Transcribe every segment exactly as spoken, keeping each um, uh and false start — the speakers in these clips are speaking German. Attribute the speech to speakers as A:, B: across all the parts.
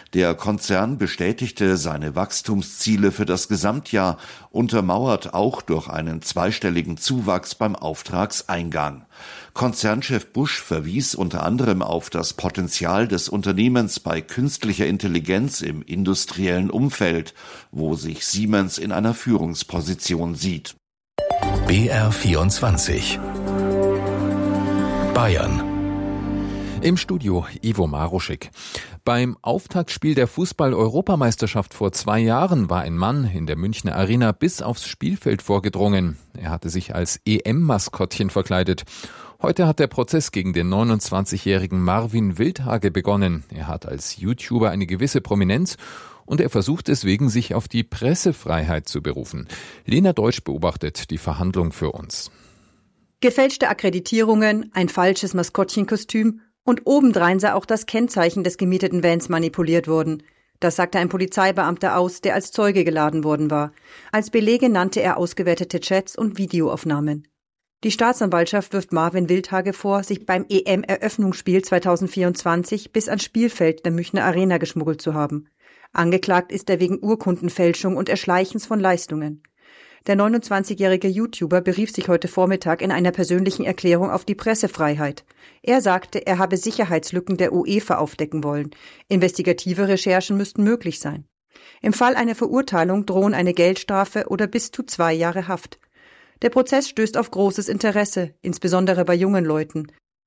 A: Der Konzern bestätigte seine Wachstumsziele für das Gesamtjahr, untermauert auch durch einen zweistelligen Zuwachs beim Auftragseingang. Konzernchef Busch verwies unter anderem auf das Potenzial des Unternehmens bei künstlicher Intelligenz im industriellen Umfeld, wo sich Siemens in einer Führungsposition sieht.
B: B R vierundzwanzig Bayern.
C: Im Studio Ivo Maruschik. Beim Auftaktspiel der Fußball-Europameisterschaft vor zwei Jahren war ein Mann in der Münchner Arena bis aufs Spielfeld vorgedrungen. Er hatte sich als E M-Maskottchen verkleidet. Heute hat der Prozess gegen den neunundzwanzigjährigen Marvin Wildhage begonnen. Er hat als YouTuber eine gewisse Prominenz und er versucht deswegen, sich auf die Pressefreiheit zu berufen. Lena Deutsch beobachtet die Verhandlung für uns.
D: Gefälschte Akkreditierungen, ein falsches Maskottchenkostüm und obendrein sei auch das Kennzeichen des gemieteten Vans manipuliert worden. Das sagte ein Polizeibeamter aus, der als Zeuge geladen worden war. Als Belege nannte er ausgewertete Chats und Videoaufnahmen. Die Staatsanwaltschaft wirft Marvin Wildhage vor, sich beim E M-Eröffnungsspiel zweitausendvierundzwanzig bis ans Spielfeld der Münchner Arena geschmuggelt zu haben. Angeklagt ist er wegen Urkundenfälschung und Erschleichens von Leistungen. Der neunundzwanzigjährige YouTuber berief sich heute Vormittag in einer persönlichen Erklärung auf die Pressefreiheit. Er sagte, er habe Sicherheitslücken der UEFA aufdecken wollen. Investigative Recherchen müssten möglich sein. Im Fall einer Verurteilung drohen eine Geldstrafe oder bis zu zwei Jahre Haft. Der Prozess stößt auf großes Interesse, insbesondere bei jungen Leuten.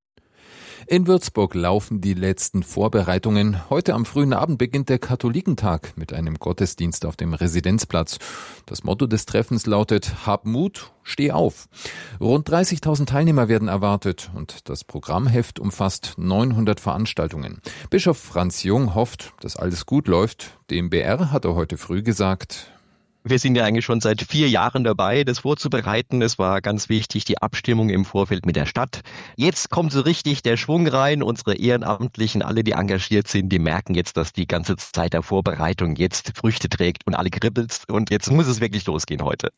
C: In Würzburg laufen die letzten Vorbereitungen. Heute am frühen Abend beginnt der Katholikentag mit einem Gottesdienst auf dem Residenzplatz. Das Motto des Treffens lautet: Hab Mut, steh auf. Rund dreißigtausend Teilnehmer werden erwartet und das Programmheft umfasst neunhundert Veranstaltungen. Bischof Franz Jung hofft, dass alles gut läuft. Dem B R hat er heute früh gesagt:
E: Wir sind ja eigentlich schon seit vier Jahren dabei, das vorzubereiten. Es war ganz wichtig, die Abstimmung im Vorfeld mit der Stadt. Jetzt kommt so richtig der Schwung rein. Unsere Ehrenamtlichen, alle, die engagiert sind, die merken jetzt, dass die ganze Zeit der Vorbereitung jetzt Früchte trägt und alle kribbelst. Und jetzt muss es wirklich losgehen heute.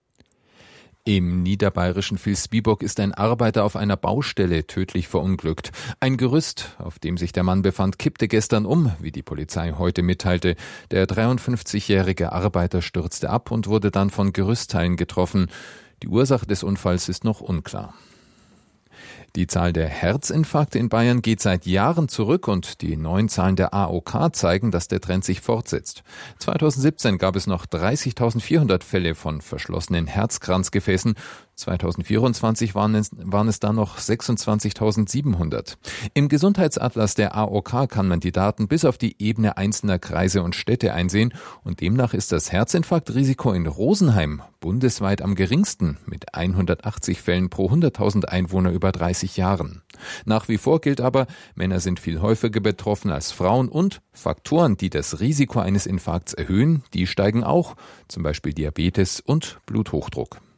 C: Im niederbayerischen Vilsbiburg ist ein Arbeiter auf einer Baustelle tödlich verunglückt. Ein Gerüst, auf dem sich der Mann befand, kippte gestern um, wie die Polizei heute mitteilte. Der dreiundfünfzigjährige Arbeiter stürzte ab und wurde dann von Gerüstteilen getroffen. Die Ursache des Unfalls ist noch unklar. Die Zahl der Herzinfarkte in Bayern geht seit Jahren zurück und die neuen Zahlen der A O K zeigen, dass der Trend sich fortsetzt. zweitausendsiebzehn gab es noch dreißigtausendvierhundert Fälle von verschlossenen Herzkranzgefäßen. zweitausendvierundzwanzig waren es, waren es dann noch sechsundzwanzigtausendsiebenhundert. Im Gesundheitsatlas der A O K kann man die Daten bis auf die Ebene einzelner Kreise und Städte einsehen und demnach ist das Herzinfarktrisiko in Rosenheim bundesweit am geringsten mit hundertachtzig Fällen pro hunderttausend Einwohner über dreißig Jahren. Nach wie vor gilt aber, Männer sind viel häufiger betroffen als Frauen und Faktoren, die das Risiko eines Infarkts erhöhen, die steigen auch, zum Beispiel Diabetes und Bluthochdruck.